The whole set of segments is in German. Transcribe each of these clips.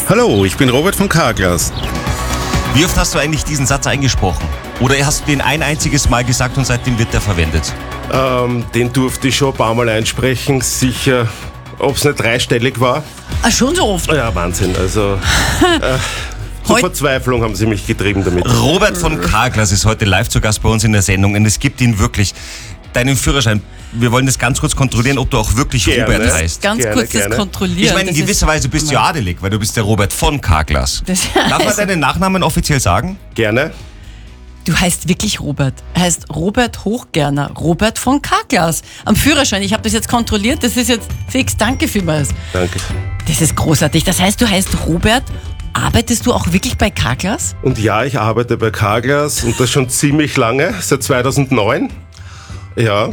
Hallo, ich bin Robert von Carglass. Wie oft hast du eigentlich diesen Satz eingesprochen? Oder hast du den ein einziges Mal gesagt und seitdem wird der verwendet? Den durfte ich schon ein paar Mal einsprechen, sicher, ob es nicht dreistellig war. Ah, schon so oft? Ja, Wahnsinn, also zur Verzweiflung haben sie mich getrieben damit. Robert von Carglass ist heute live zu Gast bei uns in der Sendung und es gibt ihn wirklich. Deinen Führerschein, wir wollen das ganz kurz kontrollieren, ob du auch wirklich Gerne. Robert heißt. Ganz Gerne, kurz gerne. das kontrollieren. Ich meine, in gewisser Weise bist du ja adelig, weil du bist der Robert von Carglass. Darf man deinen Nachnamen offiziell sagen? Gerne. Du heißt wirklich Robert. Er heißt Robert Hochgerner, Robert von Carglass. Am Führerschein, ich habe das jetzt kontrolliert, das ist jetzt fix. Danke vielmals. Danke. Das ist großartig. Das heißt, du heißt Robert. Arbeitest du auch wirklich bei Carglass? Und ja, ich arbeite bei Carglass und das schon ziemlich lange, seit 2009. Ja.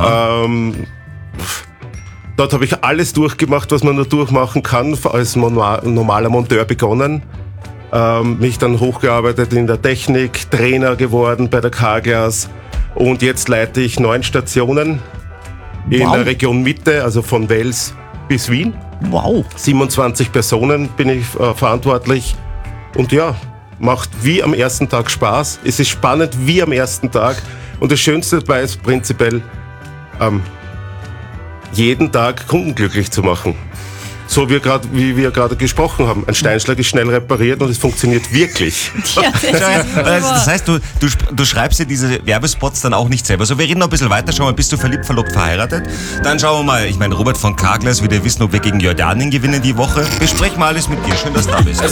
Dort habe ich alles durchgemacht, was man nur durchmachen kann, als normaler Monteur begonnen. Mich dann hochgearbeitet in der Technik, Trainer geworden bei der Carglass und jetzt leite ich 9 Stationen in der Region Mitte, also von Wels bis Wien. Wow. 27 Personen bin ich verantwortlich und ja, macht wie am ersten Tag Spaß. Es ist spannend wie am ersten Tag und das Schönste dabei ist prinzipiell, jeden Tag Kunden glücklich zu machen. So wie wir gerade gesprochen haben. Ein Steinschlag ist schnell repariert und es funktioniert wirklich. Ja, Das heißt, du schreibst dir diese Werbespots dann auch nicht selber. So, wir reden noch ein bisschen weiter. Schau mal, bist du verliebt, verlobt, verheiratet? Dann schauen wir mal. Ich meine, Robert von Carglass will ja wissen, ob wir gegen Jordanien gewinnen die Woche. Besprechen wir alles mit dir. Schön, dass du da bist.